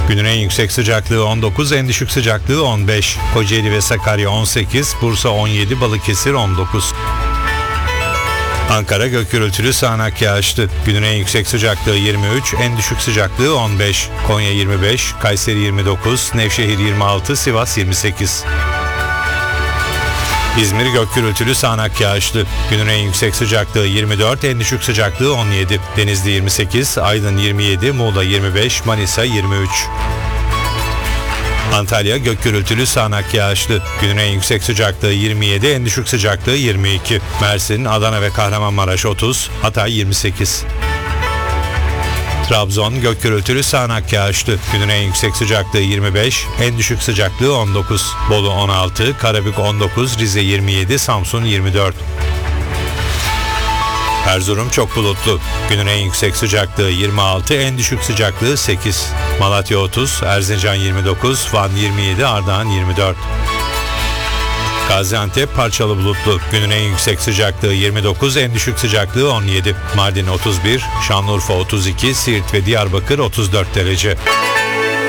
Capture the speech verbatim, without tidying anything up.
Günün en yüksek sıcaklığı on dokuz, en düşük sıcaklığı on beş. Kocaeli ve Sakarya on sekiz, Bursa on yedi, Balıkesir on dokuz. Ankara gök gürültülü sağanak yağışlı. Günün en yüksek sıcaklığı yirmi üç, en düşük sıcaklığı on beş. Konya yirmi beş, Kayseri yirmi dokuz, Nevşehir yirmi altı, Sivas yirmi sekiz. İzmir gök gürültülü sağanak yağışlı. Günün en yüksek sıcaklığı yirmi dört, en düşük sıcaklığı on yedi. Denizli yirmi sekiz, Aydın yirmi yedi, Muğla yirmi beş, Manisa yirmi üç. Antalya gök gürültülü sağanak yağışlı. Günün en yüksek sıcaklığı yirmi yedi, en düşük sıcaklığı yirmi iki. Mersin, Adana ve Kahramanmaraş otuz, Hatay yirmi sekiz. Trabzon gök gürültülü sağanak yağışlı. Günün en yüksek sıcaklığı yirmi beş, en düşük sıcaklığı on dokuz. Bolu on altı, Karabük on dokuz, Rize yirmi yedi, Samsun yirmi dört. Erzurum çok bulutlu. Günün en yüksek sıcaklığı yirmi altı, en düşük sıcaklığı sekiz. Malatya otuz, Erzincan yirmi dokuz, Van yirmi yedi, Ardahan yirmi dört. Gaziantep parçalı bulutlu. Günün en yüksek sıcaklığı yirmi dokuz, en düşük sıcaklığı on yedi. Mardin otuz bir, Şanlıurfa otuz iki, Siirt ve Diyarbakır otuz dört derece.